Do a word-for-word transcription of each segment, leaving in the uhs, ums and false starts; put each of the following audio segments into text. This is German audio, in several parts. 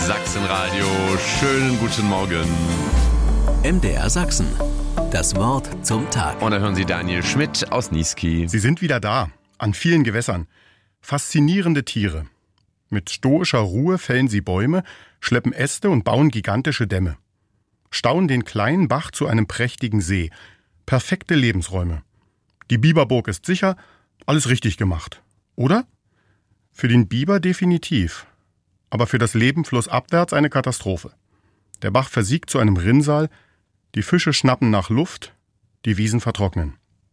Sachsenradio. Schönen guten Morgen. M D R Sachsen. Das Wort zum Tag. Und da hören Sie Daniel Schmidt aus Niesky. Sie sind wieder da, an vielen Gewässern. Faszinierende Tiere. Mit stoischer Ruhe fällen sie Bäume, schleppen Äste und bauen gigantische Dämme. Stauen den kleinen Bach zu einem prächtigen See. Perfekte Lebensräume. Die Biberburg ist sicher, alles richtig gemacht. Oder? Für den Biber definitiv. Aber für das Leben flussabwärts eine Katastrophe. Der Bach versiegt zu einem Rinnsal, die Fische schnappen nach Luft, die Wiesen vertrocknen.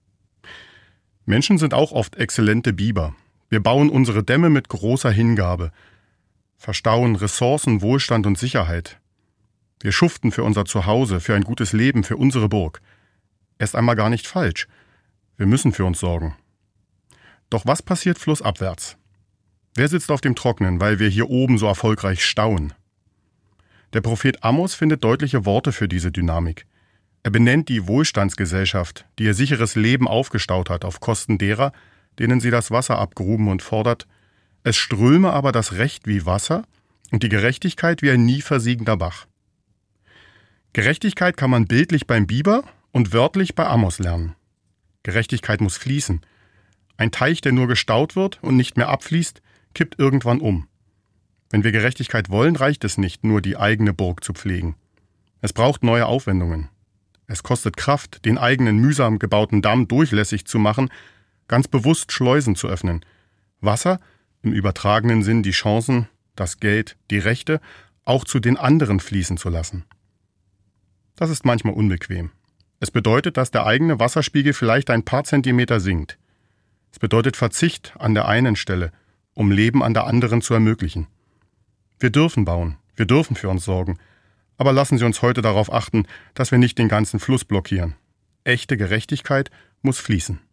Menschen sind auch oft exzellente Biber. Wir bauen unsere Dämme mit großer Hingabe, verstauen Ressourcen, Wohlstand und Sicherheit. Wir schuften für unser Zuhause, für ein gutes Leben, für unsere Burg. Erst einmal gar nicht falsch. Wir müssen für uns sorgen. Doch was passiert flussabwärts? Wer sitzt auf dem Trocknen, weil wir hier oben so erfolgreich stauen? Der Prophet Amos findet deutliche Worte für diese Dynamik. Er benennt die Wohlstandsgesellschaft, die ihr sicheres Leben aufgestaut hat, auf Kosten derer, denen sie das Wasser abgruben, und fordert: Es ströme aber das Recht wie Wasser und die Gerechtigkeit wie ein nie versiegender Bach. Gerechtigkeit kann man bildlich beim Biber und wörtlich bei Amos lernen. Gerechtigkeit muss fließen. Ein Teich, der nur gestaut wird und nicht mehr abfließt, kippt irgendwann um. Wenn wir Gerechtigkeit wollen, reicht es nicht, nur die eigene Burg zu pflegen. Es braucht neue Aufwendungen. Es kostet Kraft, den eigenen mühsam gebauten Damm durchlässig zu machen, ganz bewusst Schleusen zu öffnen. Wasser, im übertragenen Sinn die Chancen, das Geld, die Rechte, auch zu den anderen fließen zu lassen. Das ist manchmal unbequem. Es bedeutet, dass der eigene Wasserspiegel vielleicht ein paar Zentimeter sinkt. Es bedeutet Verzicht an der einen Stelle, um Leben an der anderen zu ermöglichen. Wir dürfen bauen, wir dürfen für uns sorgen, aber lassen Sie uns heute darauf achten, dass wir nicht den ganzen Fluss blockieren. Echte Gerechtigkeit muss fließen.